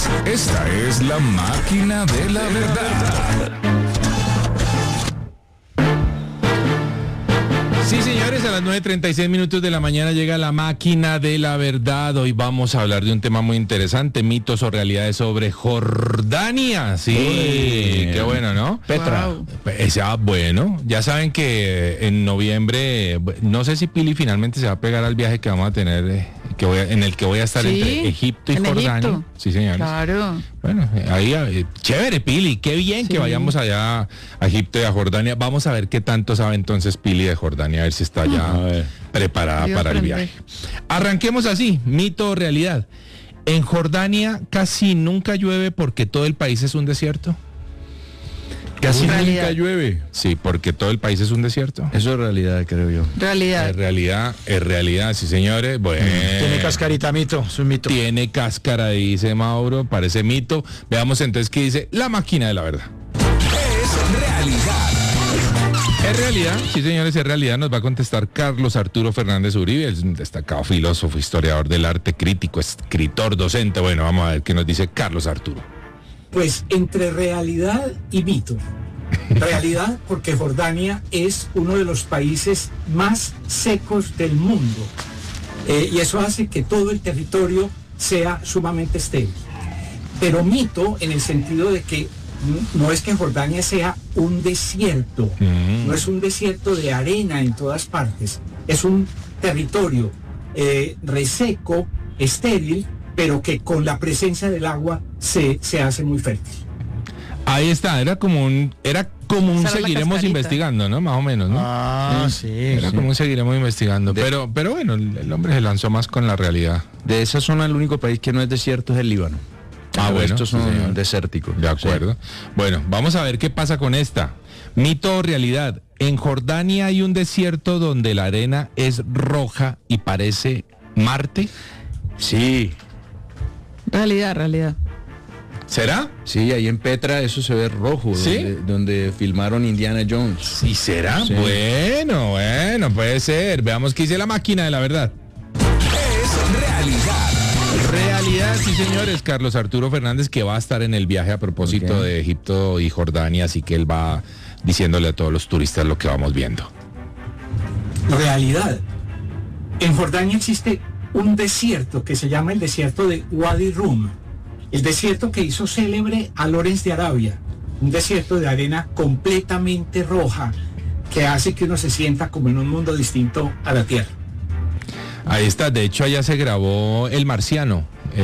Esta es la máquina de la verdad. Sí, señores, a las 9:36 de la mañana llega la máquina de la verdad. Hoy vamos a hablar de un tema muy interesante, mitos o realidades sobre Jordania. Sí, qué bueno, ¿no? Petra. Wow. Bueno, ya saben que en noviembre, no sé si Pili finalmente se va a pegar al viaje que vamos a tener, en el que voy a estar entre Egipto y Jordania. Egipto. Sí, señores. Claro. Bueno, ahí, chévere, Pili, qué bien que vayamos allá a Egipto y a Jordania. Vamos a ver qué tanto sabe entonces Pili de Jordania, a ver si está ya preparada para el viaje. Arranquemos así, mito o realidad. En Jordania casi nunca llueve porque todo el país es un desierto. Casi nunca llueve. Sí, porque todo el país es un desierto. Eso es realidad, creo yo. Realidad. Es realidad, sí, señores. Bueno. Tiene cascarita, mito, es un mito. Tiene cáscara, dice Mauro, parece mito. Veamos entonces qué dice la máquina de la verdad. Es realidad. Es realidad, sí, señores, es realidad. Nos va a contestar Carlos Arturo Fernández Uribe, es un destacado filósofo, historiador del arte, crítico, escritor, docente. Bueno, vamos a ver qué nos dice Carlos Arturo. Pues entre realidad y mito. Realidad porque Jordania es uno de los países más secos del mundo y eso hace que todo el territorio sea sumamente estéril. Pero mito en el sentido de que no es que Jordania sea un desierto, no es un desierto de arena en todas partes, es un territorio reseco, estéril, pero que con la presencia del agua se hace muy fértil. Ahí está, era como un seguiremos investigando, ¿no? Más o menos, ¿no? Sí. Era como un seguiremos investigando. Pero bueno, el hombre se lanzó más con la realidad. De esa zona el único país que no es desierto es el Líbano. Bueno, estos son sí, desérticos. De acuerdo. Sí. Bueno, vamos a ver qué pasa con esta. Mito o realidad. En Jordania hay un desierto donde la arena es roja y parece Marte. Sí. Realidad. ¿Será? Sí, ahí en Petra eso se ve rojo, ¿sí? donde filmaron Indiana Jones. ¿Sí será? Sí. Bueno, puede ser. Veamos qué dice la máquina de la verdad. Es realidad. Realidad, sí, señores. Carlos Arturo Fernández, que va a estar en el viaje a propósito de Egipto y Jordania, así que él va diciéndole a todos los turistas lo que vamos viendo. Realidad. En Jordania existe un desierto que se llama el desierto de Wadi Rum, el desierto que hizo célebre a Lawrence de Arabia, un desierto de arena completamente roja que hace que uno se sienta como en un mundo distinto a la Tierra. Ahí está, de hecho allá se grabó El Marciano,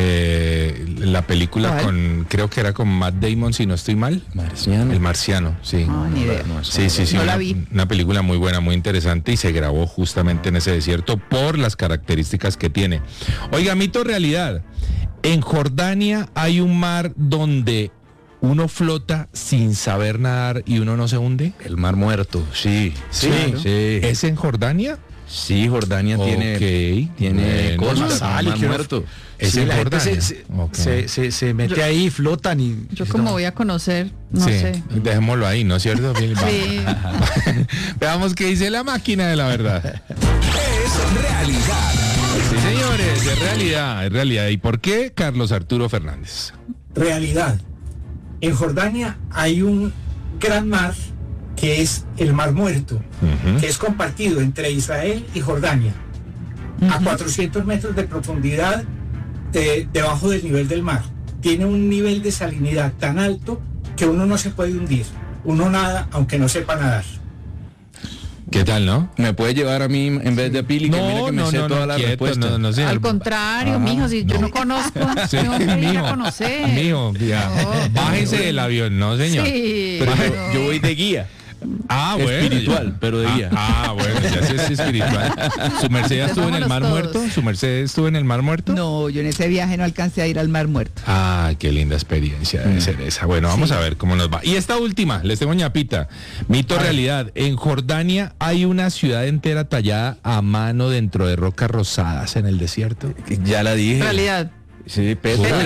la película creo que era con Matt Damon, si no estoy mal. El Marciano, sí. Ni idea. Sí, no la vi. Una película muy buena, muy interesante y se grabó justamente en ese desierto por las características que tiene. Oiga, mito o realidad. En Jordania hay un mar donde uno flota sin saber nadar y uno no se hunde. El Mar Muerto, sí. Claro. Sí. ¿Es en Jordania? Sí, Jordania tiene cosas, Mar Muerto. Es en Jordania. Se mete ahí, flotan y... Yo como voy a conocer, no sé. Dejémoslo ahí, ¿no es cierto? Sí. Veamos qué dice la máquina de la verdad. Es realidad. Sí, señores, es realidad. ¿Y por qué, Carlos Arturo Fernández? Realidad. En Jordania hay un gran mar que es el Mar Muerto, que es compartido entre Israel y Jordania, a 400 metros de profundidad debajo del nivel del mar. Tiene un nivel de salinidad tan alto que uno no se puede hundir. Uno nada aunque no sepa nadar. ¿Qué tal, no? ¿Me puede llevar a mí en vez de Pili? Que mira que me sé todas las respuestas. No, al contrario, mijo, si yo no conozco, tengo que ir a conocer. Mijo, ya. Bájese del avión, no, señor. Sí. Pero yo voy de guía. Bueno. Espiritual, pero de guía. Bueno, ya sí es espiritual. ¿Su merced ya estuvo en el Mar Muerto? ¿Su merced estuvo en el Mar Muerto? No, yo en ese viaje no alcancé a ir al Mar Muerto. Qué linda experiencia debe ser esa. Bueno, vamos a ver cómo nos va. Y esta última, les tengo ñapita. Mito o realidad. En Jordania hay una ciudad entera tallada a mano dentro de rocas rosadas en el desierto. Ya la dije. Realidad. Sí,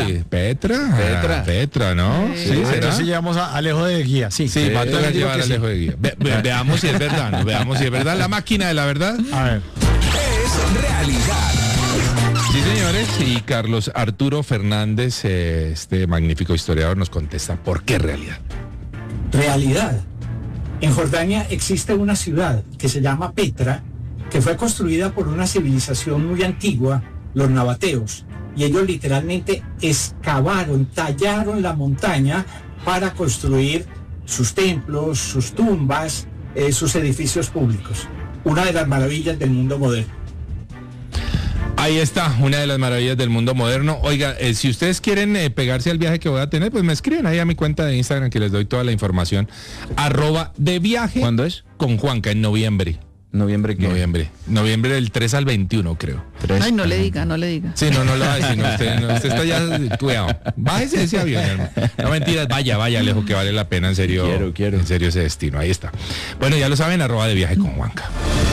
Petra, ¿no? Sí, entonces llevamos a Alejo de guía. Sí, va a tocar llevar a Alejo de guía. Veamos si es verdad, ¿no? Veamos si es verdad. La máquina de la verdad. A ver. Es realidad. Sí, señores, y Carlos Arturo Fernández, este magnífico historiador, nos contesta por qué realidad. Realidad. En Jordania existe una ciudad que se llama Petra, que fue construida por una civilización muy antigua, los nabateos, y ellos literalmente excavaron, tallaron la montaña para construir sus templos, sus tumbas, sus edificios públicos. Una de las maravillas del mundo moderno. Ahí está, una de las maravillas del mundo moderno. Oiga, si ustedes quieren pegarse al viaje que voy a tener, pues me escriben ahí a mi cuenta de Instagram que les doy toda la información. @deviaje. ¿Cuándo es? Con Juanca, en noviembre. ¿Noviembre qué? Noviembre del 3 al 21, creo. Ay, no le diga. Sí, no lo va a decir. Usted está ya, cuidado. Bájese de ese avión, hermano. No mentiras, vaya, Alejo, que vale la pena, en serio. Quiero. En serio ese destino, ahí está. Bueno, ya lo saben, @deviaje con Juanca.